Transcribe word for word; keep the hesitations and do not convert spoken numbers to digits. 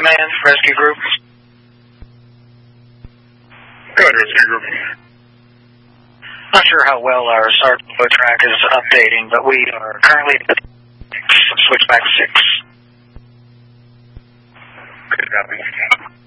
Command, Rescue Group. Go ahead, Rescue Group. Not sure how well our Sarco track is updating, but we are currently at switchback six. Good copy.